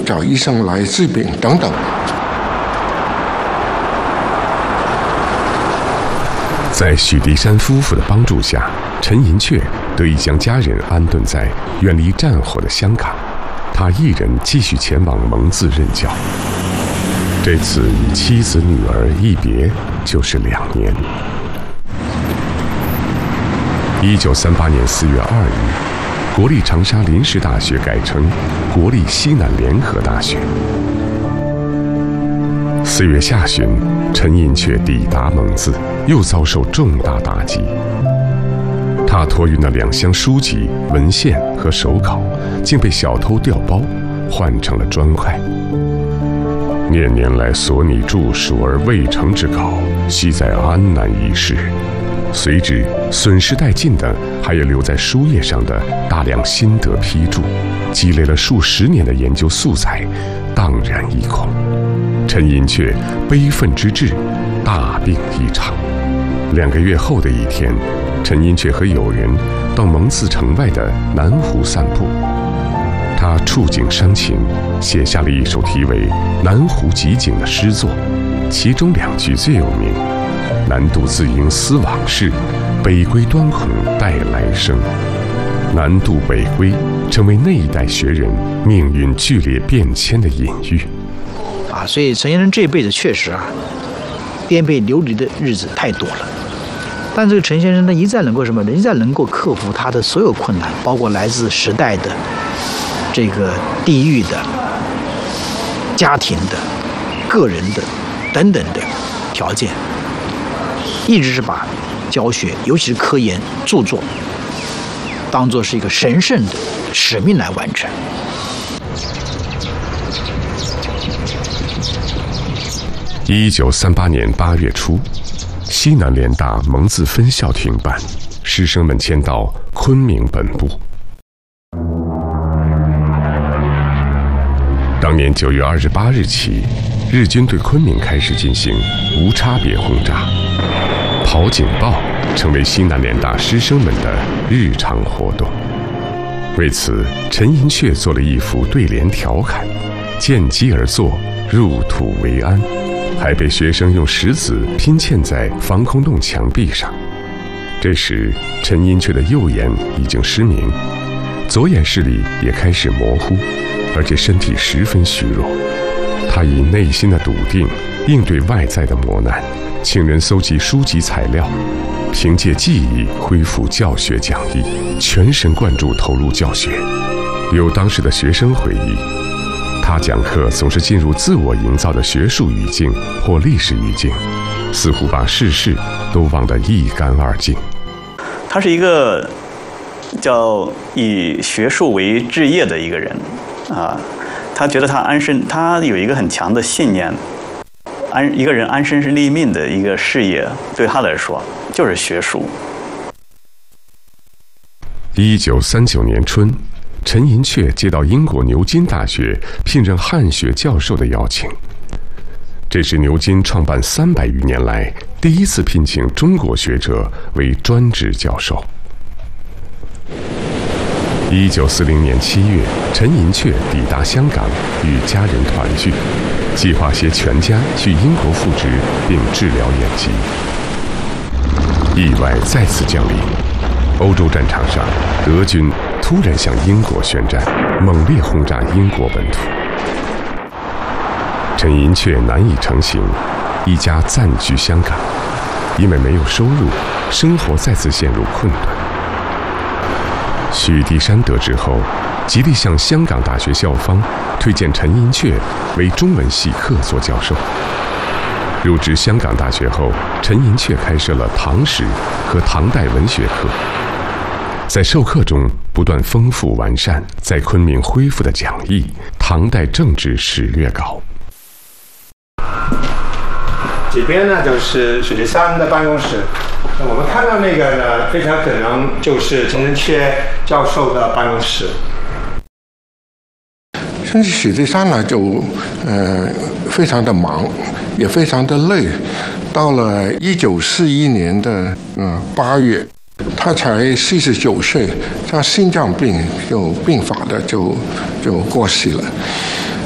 找医生来治病等等。 在许地山夫妇的帮助下，陈寅恪得以将家人安顿在远离战火的香港，他一人继续前往蒙自任教。这次与妻子女儿一别就是2年。1938年4月2日，国立长沙临时大学改成国立西南联合大学。4月下旬，陈寅恪抵达蒙自，又遭受重大打击。他托运的2箱书籍、文献和手稿，竟被小偷调包，换成了砖块。年年来所拟著述而未成之稿，系在安南一事。随之损失殆尽的，还有留在书页上的大量心得批注，积累了数10年的研究素材，荡然一空。陈寅恪悲愤之至，大病一场。2个月后的一天，陈寅恪和友人到蒙自城外的南湖散步，他触景伤情，写下了一首题为《南湖集景》的诗作，其中2句最有名：南渡自应思往事，北归端恐待来生。南渡北归成为那一代学人命运剧烈变迁的隐喻。 所以陈先生这一辈子确实颠沛流离的日子太多了。但这个陈先生呢，一再能够什么？一再能够克服他的所有困难，包括来自时代的、这个地域的、家庭的、个人的等等的条件，一直是把教学，尤其是科研著作，当作是一个神圣的使命来完成。 1938年8月初，西南联大蒙自分校停办，师生们迁到昆明本部。当年9月28日起，日军对昆明开始进行无差别轰炸，跑警报成为西南联大师生们的日常活动。为此，陈寅恪做了一幅对联调侃：见机而作，入土为安，还被学生用石子拼嵌在防空洞墙壁上。这时，陈寅恪的右眼已经失明，左眼视力也开始模糊，而且身体十分虚弱。他以内心的笃定应对外在的磨难，请人搜集书籍材料，凭借记忆恢复教学讲义，全神贯注投入教学。有当时的学生回忆，他讲课总是进入自我营造的学术语境或历史语境，似乎把世事都忘得一干二净。 他是一个叫以学术为志业的一个人他觉得他有一个很强的信念，一个人安身立命的一个事业，对他来说就是学术。 1939年春，陈寅恪接到英国牛津大学聘任汉学教授的邀请，这是牛津创办300余年来第一次聘请中国学者为专职教授。1940年7月，陈寅恪抵达香港，与家人团聚，计划携全家去英国复职并治疗眼疾。意外再次降临，欧洲战场上，德军突然向英国宣战，猛烈轰炸英国本土。陈寅恪难以成行，一家暂居香港，因为没有收入，生活再次陷入困顿。许地山得知后，极力向香港大学校方推荐陈寅恪为中文系客座教授。入职香港大学后，陈寅恪开设了唐史和唐代文学课，在授课中不断丰富完善在昆明恢复的讲义《唐代政治史略稿》。 这边呢就是许地山的办公室，我们看到那个呢，非常可能就是陈寅恪教授的办公室。 甚至许地山呢就非常的忙，也非常的累。到了1941年的8月，他才49岁，他心脏病就病发的就过世了。